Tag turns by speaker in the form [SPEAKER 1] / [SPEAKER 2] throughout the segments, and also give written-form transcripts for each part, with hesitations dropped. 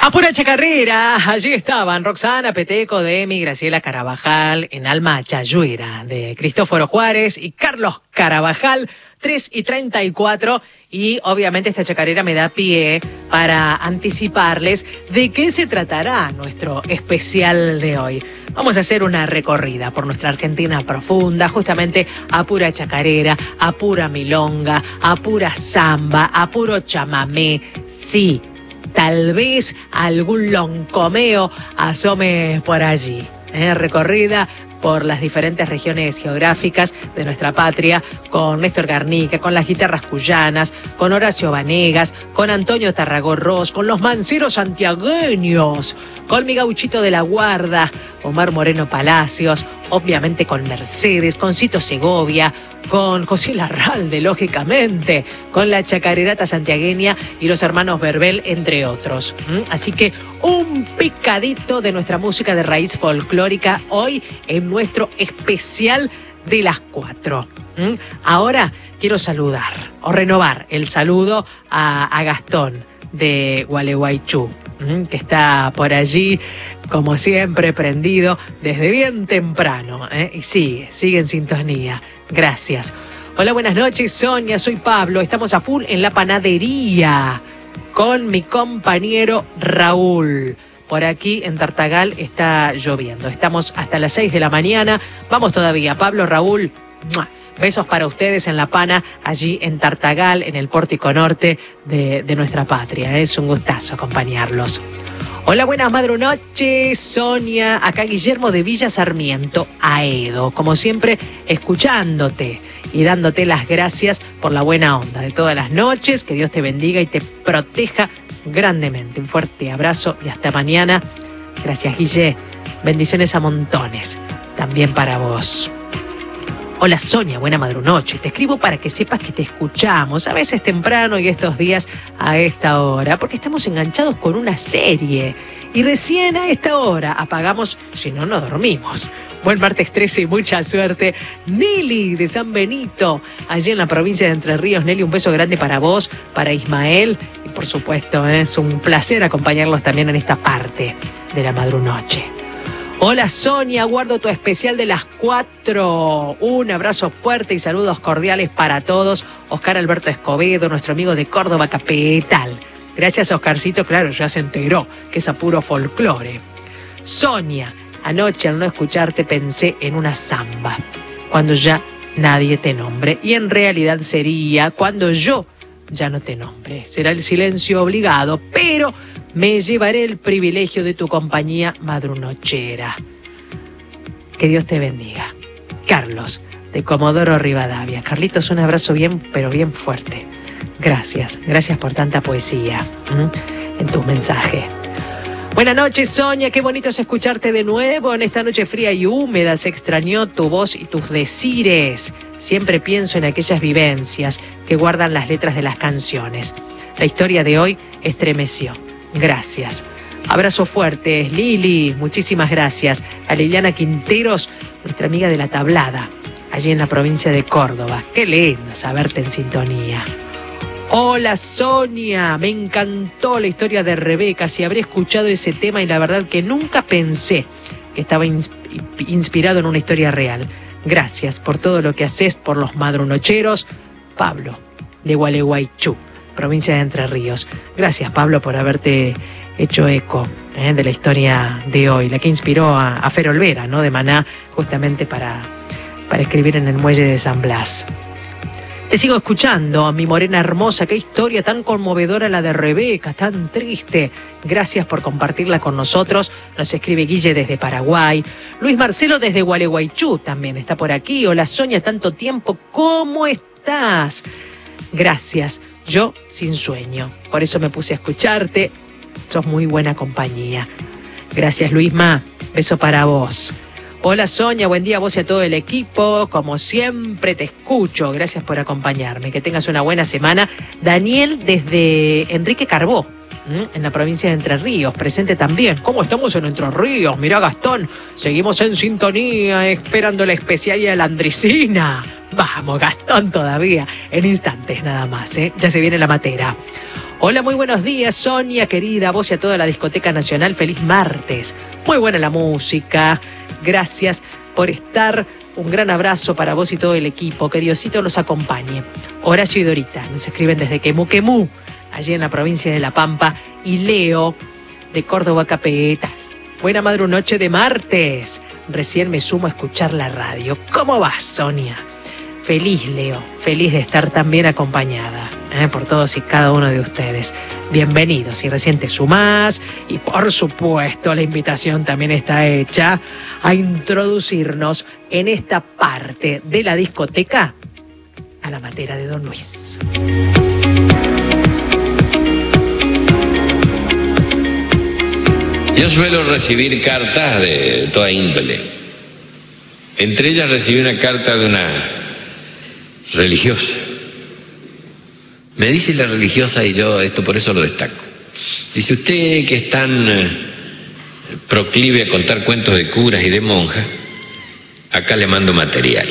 [SPEAKER 1] Apura Chacarrera, allí estaban Roxana Peteco, Demi, Graciela Carabajal, en Alma Chayuera, de Cristóforo Juárez y Carlos Carabajal, 3:34. Y obviamente esta chacarera me da pie para anticiparles de qué se tratará nuestro especial de hoy. Vamos a hacer una recorrida por nuestra Argentina profunda, justamente a pura chacarera, a pura milonga, a pura samba, a puro chamamé, sí. Tal vez algún loncomeo asome por allí. Recorrida por las diferentes regiones geográficas de nuestra patria, con Néstor Garnica, con las guitarras cuyanas, con Horacio Vanegas, con Antonio Tarragó Ros, con los manceros santiagueños, con mi gauchito de la guarda, Omar Moreno Palacios, obviamente con Mercedes, con Cito Segovia, con José Larralde, lógicamente, con la chacarerata santiagueña y los hermanos Verbel, entre otros. Así que un picadito de nuestra música de raíz folclórica hoy en nuestro especial de las 4. Ahora quiero saludar o renovar el saludo a Gastón de Gualeguaychú, que está por allí, como siempre, prendido desde bien temprano, y sigue en sintonía. Gracias. Hola, buenas noches, Sonia, soy Pablo. Estamos a full en la panadería con mi compañero Raúl. Por aquí en Tartagal está lloviendo. Estamos hasta las 6 de la mañana. Vamos todavía. Pablo, Raúl, ¡mua! Besos para ustedes en La Pana, allí en Tartagal, en el Pórtico Norte de nuestra patria. Es un gustazo acompañarlos. Hola, buenas madrunoches, Sonia. Acá Guillermo de Villa Sarmiento, Aedo. Como siempre, escuchándote y dándote las gracias por la buena onda de todas las noches. Que Dios te bendiga y te proteja grandemente. Un fuerte abrazo y hasta mañana. Gracias, Guille. Bendiciones a montones. También para vos. Hola Sonia, buena madrunoche. Te escribo para que sepas que te escuchamos, a veces temprano y estos días a esta hora, porque estamos enganchados con una serie. Y recién a esta hora apagamos, si no, no dormimos. Buen martes 13 y mucha suerte. Nelly de San Benito, allí en la provincia de Entre Ríos. Nelly, un beso grande para vos, para Ismael. Y por supuesto, es un placer acompañarlos también en esta parte de la madrunoche. Hola Sonia, guardo tu especial de las 4. Un abrazo fuerte y saludos cordiales para todos. Oscar Alberto Escobedo, nuestro amigo de Córdoba Capital. Gracias Oscarcito, claro, ya se enteró que es a puro folclore. Sonia, anoche al no escucharte pensé en una samba, cuando ya nadie te nombre. Y en realidad sería cuando yo ya no te nombre. Será el silencio obligado, pero me llevaré el privilegio de tu compañía madrunochera. Que Dios te bendiga. Carlos, de Comodoro Rivadavia. Carlitos, un abrazo bien, pero bien fuerte. Gracias por tanta poesía en tus mensajes. Buenas noches, Sonia. Qué bonito es escucharte de nuevo en esta noche fría y húmeda. Se extrañó tu voz y tus decires. Siempre pienso en aquellas vivencias que guardan las letras de las canciones. La historia de hoy estremeció. Gracias. Abrazo fuerte, Lili. Muchísimas gracias. A Liliana Quinteros, nuestra amiga de La Tablada, allí en la provincia de Córdoba. Qué lindo saberte en sintonía. Hola Sonia, me encantó la historia de Rebeca. Si habré escuchado ese tema y la verdad que nunca pensé que estaba inspirado en una historia real. Gracias por todo lo que haces por los madrunocheros. Pablo, de Gualeguaychú, provincia de Entre Ríos. Gracias, Pablo, por haberte hecho eco de la historia de hoy, la que inspiró a Fer Olvera, ¿no? De Maná, justamente para escribir en el muelle de San Blas. Te sigo escuchando, mi morena hermosa. Qué historia tan conmovedora la de Rebeca, tan triste. Gracias por compartirla con nosotros. Nos escribe Guille desde Paraguay. Luis Marcelo desde Gualeguaychú también está por aquí. Hola Sonia, tanto tiempo. ¿Cómo estás? Gracias. Yo sin sueño. Por eso me puse a escucharte. Sos muy buena compañía. Gracias, Luisma. Beso para vos. Hola, Sonia. Buen día a vos y a todo el equipo. Como siempre te escucho. Gracias por acompañarme. Que tengas una buena semana. Daniel desde Enrique Carbó, en la provincia de Entre Ríos. Presente también. ¿Cómo estamos en Entre Ríos? Mirá, Gastón. Seguimos en sintonía, esperando la especial y la landricina. Vamos, Gastón, todavía. En instantes nada más, Ya se viene la matera. Hola, muy buenos días, Sonia, querida, vos y a toda la Discoteca Nacional, feliz martes. Muy buena la música, gracias por estar. Un gran abrazo para vos y todo el equipo, que Diosito los acompañe. Horacio y Dorita nos escriben desde Quemú, allí en la provincia de La Pampa, y Leo, de Córdoba Capital. Buena noche de martes. Recién me sumo a escuchar la radio. ¿Cómo vas, Sonia? Feliz, Leo. Feliz de estar tan bien acompañada por todos y cada uno de ustedes. Bienvenidos. Si recién te sumás, y por supuesto la invitación también está hecha a introducirnos en esta parte de la discoteca a la matera de Don Luis.
[SPEAKER 2] Yo suelo recibir cartas de toda índole. Entre ellas recibí una carta de una religiosa. Me dice la religiosa, y yo esto por eso lo destaco. Dice: usted que es tan proclive a contar cuentos de curas y de monjas, acá le mando material.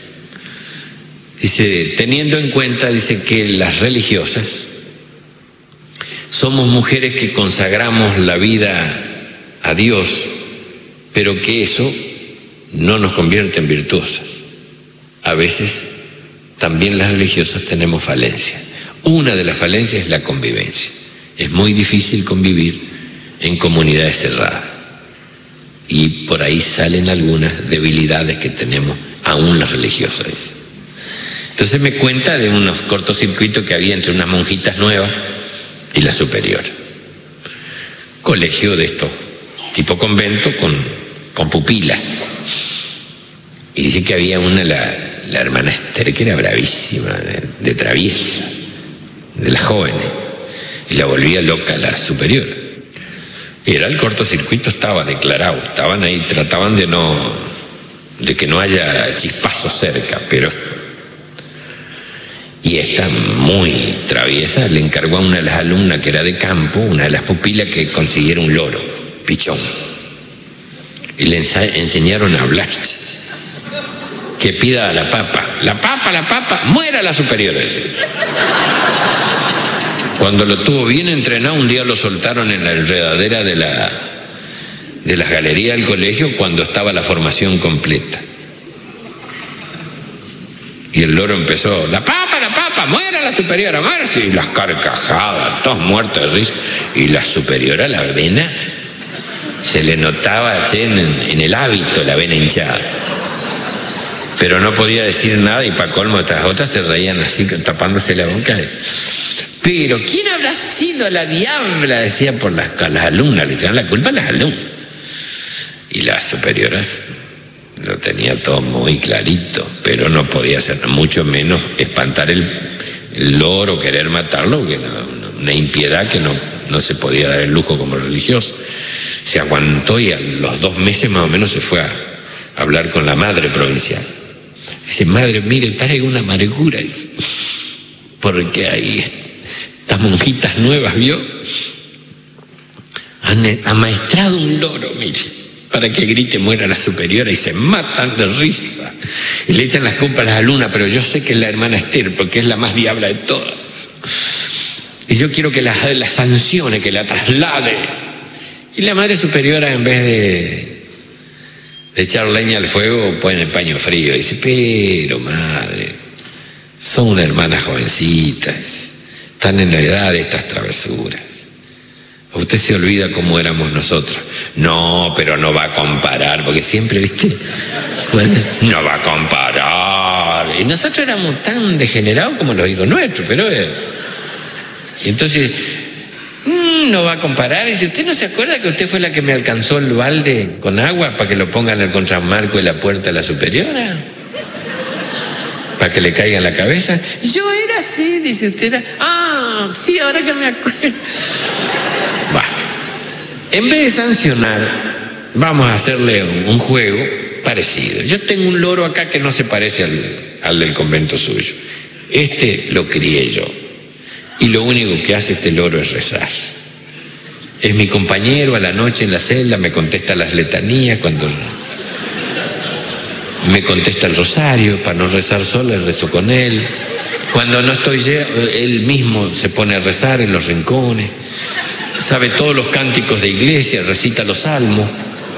[SPEAKER 2] Dice, teniendo en cuenta, dice, que las religiosas somos mujeres que consagramos la vida a Dios, pero que eso no nos convierte en virtuosas. A veces también las religiosas tenemos falencias. Una de las falencias es la convivencia. Es muy difícil convivir en comunidades cerradas, y por ahí salen algunas debilidades que tenemos aún las religiosas. Entonces me cuenta de unos cortocircuitos que había entre unas monjitas nuevas y la superior. Colegio de esto, tipo convento, con pupilas. Y dice que había una, la hermana Esther, que era bravísima, de traviesa, de las jóvenes, y la volvía loca la superior. Era el cortocircuito, estaba declarado, estaban ahí, trataban de que no haya chispazos cerca, pero... Y esta, muy traviesa, le encargó a una de las alumnas que era de campo, una de las pupilas, que consiguiera un loro, pichón. Y le enseñaron a hablar. Que pida a la papa, muera la superior. Cuando lo tuvo bien entrenado, un día lo soltaron en la enredadera de las galerías del colegio cuando estaba la formación completa. Y el loro empezó: la papa, muera la superiora, muera. Y las carcajadas, todos muertos de risa. Y la superiora, la vena, se le notaba en el hábito la vena hinchada. Pero no podía decir nada, y para colmo estas otras se reían así, tapándose la boca. Pero ¿quién habrá sido la diabla? Decía por las alumnas, le echaban la culpa a las alumnas. Y las superioras lo tenía todo muy clarito, pero no podía hacer, mucho menos espantar el loro, querer matarlo, que una impiedad que no se podía dar el lujo como religioso. Se aguantó, y a los 2 meses más o menos se fue a hablar con la madre provincial. Dice: madre, mire, traigo una amargura, porque ahí estas monjitas nuevas, ¿vio? Han amaestrado un loro, mire, para que grite muera la superiora, y se matan de risa. Y le echan las culpas a las alumnas, pero yo sé que es la hermana Esther, porque es la más diabla de todas. Y yo quiero que la sancione, que la traslade. Y la madre superiora, en vez de echar leña al fuego, pone el paño frío. Y dice: pero madre, son una hermana jovencitas, están en la edad de estas travesuras. Usted se olvida cómo éramos nosotros. No, pero no va a comparar, porque siempre, ¿viste? No va a comparar. Y nosotros éramos tan degenerados como los hijos nuestros, pero... Y entonces, no va a comparar. Y si usted no se acuerda que usted fue la que me alcanzó el balde con agua para que lo pongan en el contramarco de la puerta de la superiora, para que le caiga en la cabeza. Yo era así, dice usted. Sí, ahora que me acuerdo. Bueno, en vez de sancionar, vamos a hacerle un juego parecido. Yo tengo un loro acá que no se parece al del convento suyo. Este lo crié yo, y lo único que hace este loro es rezar. Es mi compañero a la noche en la celda, me contesta las letanías, cuando me contesta el rosario, para no rezar sola, rezo con él. Cuando no estoy él mismo se pone a rezar en los rincones, sabe todos los cánticos de iglesia, recita los salmos.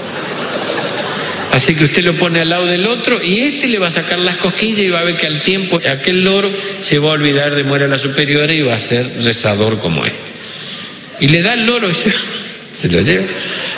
[SPEAKER 2] Así que usted lo pone al lado del otro y este le va a sacar las cosquillas y va a ver que al tiempo aquel loro se va a olvidar de muera la superiora y va a ser rezador como este. Y le da el loro y se lo lleva.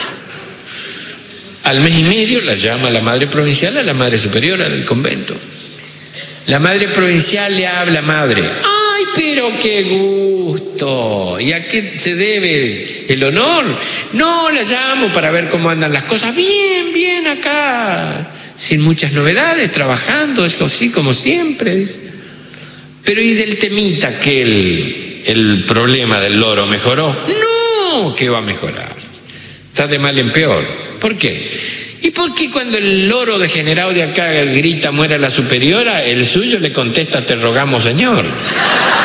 [SPEAKER 2] Al mes y medio la llama la madre provincial a la madre superiora del convento. La madre provincial le habla, madre. ¡Ay, pero qué gusto! ¿Y a qué se debe el honor? No, la llamo para ver cómo andan las cosas. Bien, bien acá. Sin muchas novedades, trabajando, es así como siempre. Dice. Pero ¿y del temita que el problema del loro mejoró? No, ¿qué va a mejorar? Está de mal en peor. ¿Por qué? ¿Y por qué cuando el loro degenerado de acá grita muera la superiora, el suyo le contesta te rogamos, señor?